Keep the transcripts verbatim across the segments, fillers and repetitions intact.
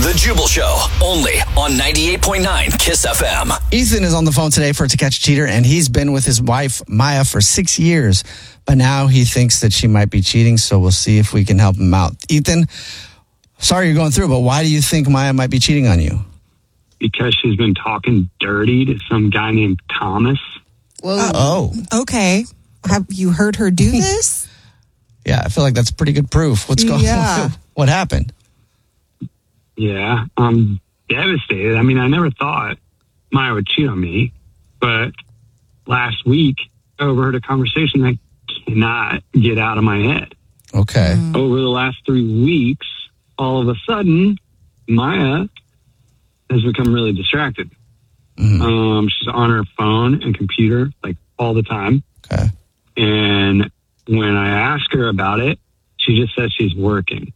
The Jubal Show, only on ninety-eight point nine Kiss F M. Ethan is on the phone today for To Catch a Cheater, and he's been with his wife, Maya, for six years. But now he thinks that she might be cheating, so we'll see if we can help him out. Ethan, sorry you're going through, but why do you think Maya might be cheating on you? Because she's been talking dirty to some guy named Thomas. Whoa. Oh. Okay. Have you heard her do this? Yeah, I feel like that's pretty good proof. What's going Yeah. on? What happened? Yeah, I'm devastated. I mean, I never thought Maya would cheat on me, but last week I overheard a conversation that I cannot get out of my head. Okay. Mm. Over the last three weeks, all of a sudden, Maya has become really distracted. Mm. Um, she's on her phone and computer like all the time. Okay. And when I ask her about it, she just says she's working.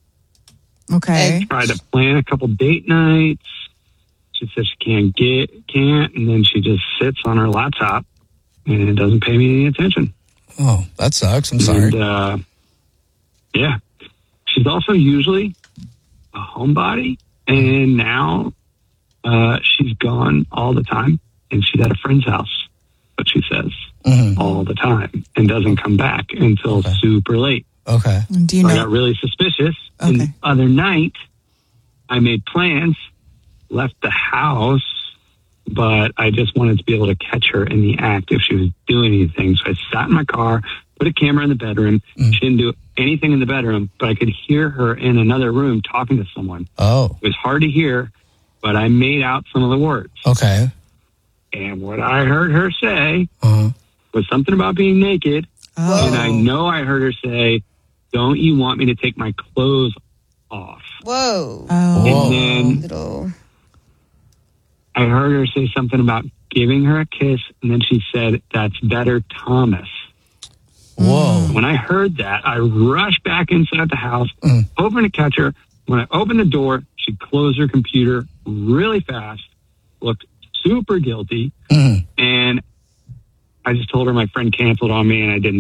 Okay. I tried to plan a couple date nights. She says she can't get, can't, and then she just sits on her laptop and doesn't pay me any attention. Oh, that sucks. I'm sorry. And, uh, yeah. She's also usually a homebody, and now uh, she's gone all the time, and she's at a friend's house, what she says, mm-hmm. all the time, and doesn't come back until Okay. super late. Okay. Do you So know? I got really suspicious. Okay. And the other night, I made plans, left the house, but I just wanted to be able to catch her in the act if she was doing anything. So I sat in my car, put a camera in the bedroom. Mm. She didn't do anything in the bedroom, but I could hear her in another room talking to someone. Oh, It was hard to hear, but I made out some of the words. okay. And what I heard her say Uh-huh. was something about being naked. Oh. And I know I heard her say, "Don't you want me to take my clothes off?" Whoa. Oh. Whoa. And then Little. I heard her say something about giving her a kiss, and then she said, "That's better, Thomas." Whoa. When I heard that, I rushed back inside the house, Mm. opened to catch her. When I opened the door, she closed her computer really fast, looked super guilty, Mm. and I just told her my friend canceled on me, and I didn't